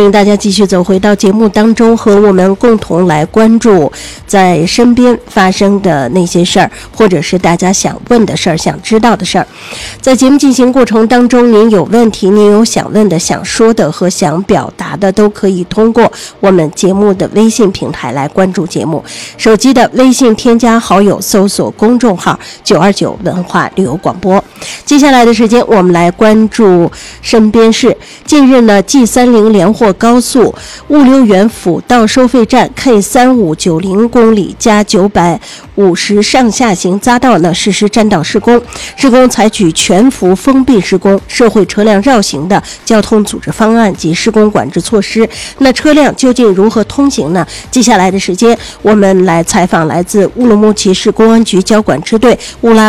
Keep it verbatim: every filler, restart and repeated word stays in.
欢迎大家继续走回到节目当中，和我们共同来关注在身边发生的那些事儿，或者是大家想问的事儿、想知道的事儿。在节目进行过程当中，您有问题，您有想问的、想说的和想表达的，都可以通过我们节目的微信平台来关注节目。手机的微信添加好友，搜索公众号九二九文化旅游广播。接下来的时间，我们来关注身边事。近日呢 G 三零 连霍高速物流园辅道收费站 K 三五九零 公里加九百五十上下行匝道呢实施占道施工，施工采取全幅封闭施工、社会车辆绕行的交通组织方案及施工管制措施。那车辆究竟如何通行呢？接下来的时间，我们来采访来自乌鲁木齐市公安局交管支队乌拉